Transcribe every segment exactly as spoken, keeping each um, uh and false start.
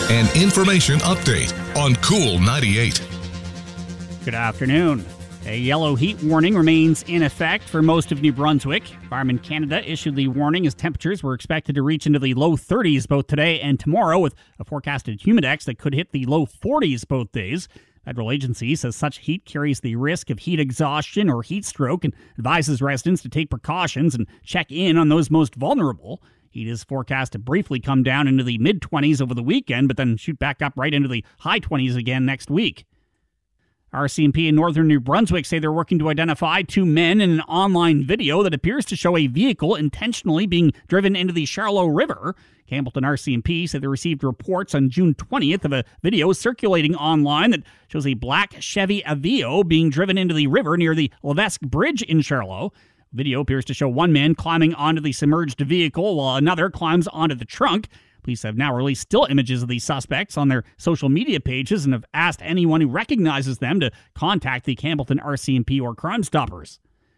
An information update on Cool ninety-eight. Good afternoon. A yellow heat warning remains in effect for most of New Brunswick. Environment Canada issued the warning as temperatures were expected to reach into the low thirties both today and tomorrow, with a forecasted humidex that could hit the low forties both days. Federal agency says such heat carries the risk of heat exhaustion or heat stroke and advises residents to take precautions and check in on those most vulnerable. Heat is forecast to briefly come down into the mid-twenties over the weekend, but then shoot back up right into the high twenties again next week. R C M P in northern New Brunswick say they're working to identify two men in an online video that appears to show a vehicle intentionally being driven into the Charleau River. Campbellton R C M P said they received reports on June twentieth of a video circulating online that shows a black Chevy Aveo being driven into the river near the Levesque Bridge in Charleau. Video appears to show one man climbing onto the submerged vehicle while another climbs onto the trunk. Police have now released still images of these suspects on their social media pages and have asked anyone who recognizes them to contact the Campbellton R C M P or Crime Stoppers.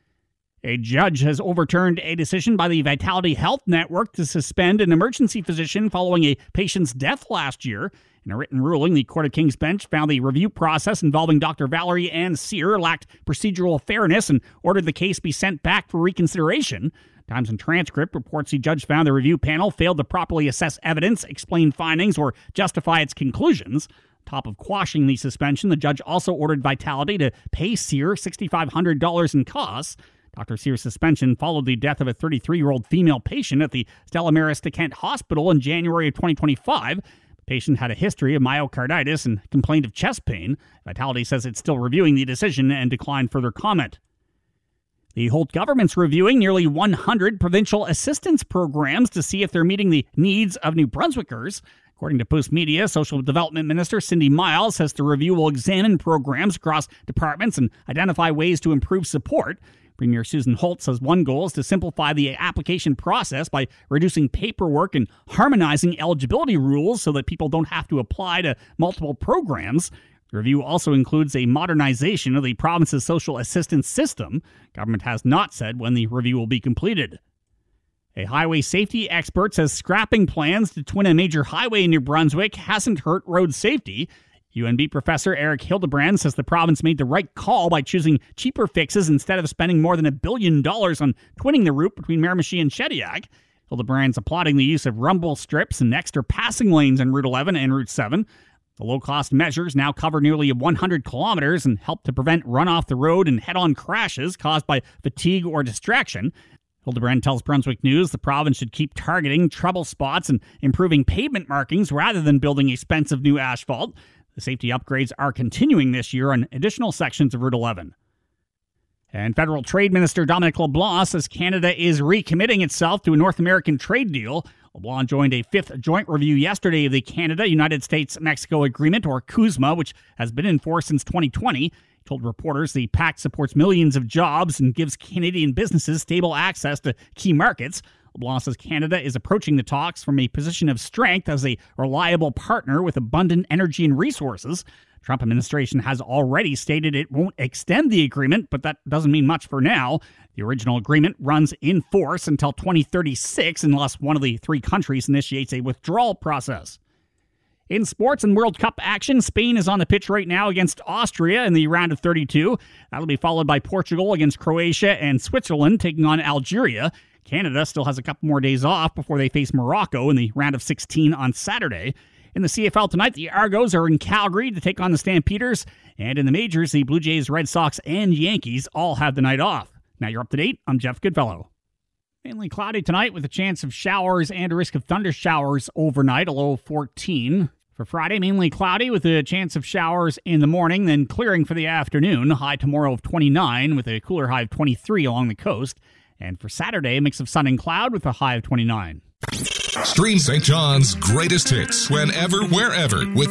A judge has overturned a decision by the Vitality Health Network to suspend an emergency physician following a patient's death last year. In a written ruling, the Court of King's Bench found the review process involving Doctor Valerie Ann Sear lacked procedural fairness and ordered the case be sent back for reconsideration. Times and Transcript reports the judge found the review panel failed to properly assess evidence, explain findings, or justify its conclusions. On top of quashing the suspension, the judge also ordered Vitality to pay Sear six thousand five hundred dollars in costs. Doctor Sear's suspension followed the death of a thirty-three-year-old female patient at the Stella Maris de Kent Hospital in January of twenty twenty-five. The patient had a history of myocarditis and complained of chest pain. Vitality says it's still reviewing the decision and declined further comment. The Holt government's reviewing nearly one hundred provincial assistance programs to see if they're meeting the needs of New Brunswickers. According to Post Media, Social Development Minister Cindy Miles says the review will examine programs across departments and identify ways to improve support. Premier Susan Holt says one goal is to simplify the application process by reducing paperwork and harmonizing eligibility rules so that people don't have to apply to multiple programs. The review also includes a modernization of the province's social assistance system. Government has not said when the review will be completed. A highway safety expert says scrapping plans to twin a major highway in New Brunswick hasn't hurt road safety. U N B professor Eric Hildebrand says the province made the right call by choosing cheaper fixes instead of spending more than a billion dollars on twinning the route between Miramichi and Shediac. Hildebrand's applauding the use of rumble strips and extra passing lanes on Route eleven and Route seven. The low-cost measures now cover nearly one hundred kilometers and help to prevent run off the road and head-on crashes caused by fatigue or distraction. Hildebrand tells Brunswick News the province should keep targeting trouble spots and improving pavement markings rather than building expensive new asphalt. The safety upgrades are continuing this year on additional sections of Route eleven. And Federal Trade Minister Dominic LeBlanc says Canada is recommitting itself to a North American trade deal. LeBlanc joined a fifth joint review yesterday of the Canada-United States-Mexico Agreement, or CUSMA, which has been in force since twenty twenty. He told reporters the pact supports millions of jobs and gives Canadian businesses stable access to key markets. LeBlanc says Canada is approaching the talks from a position of strength as a reliable partner with abundant energy and resources. Trump administration has already stated it won't extend the agreement, but that doesn't mean much for now. The original agreement runs in force until twenty thirty-six unless one of the three countries initiates a withdrawal process. In sports and World Cup action, Spain is on the pitch right now against Austria in the round of thirty-two. That'll be followed by Portugal against Croatia and Switzerland taking on Algeria. Canada still has a couple more days off before they face Morocco in the round of sixteen on Saturday. In the C F L tonight, the Argos are in Calgary to take on the Stampeders. And in the majors, the Blue Jays, Red Sox, and Yankees all have the night off. Now you're up to date. I'm Jeff Goodfellow. Mainly cloudy tonight with a chance of showers and a risk of thunder showers overnight, a low of fourteen. For Friday, mainly cloudy with a chance of showers in the morning, then clearing for the afternoon. High tomorrow of twenty-nine with a cooler high of twenty-three along the coast. And for Saturday, a mix of sun and cloud with a high of twenty-nine. Stream Saint John's greatest hits whenever, wherever with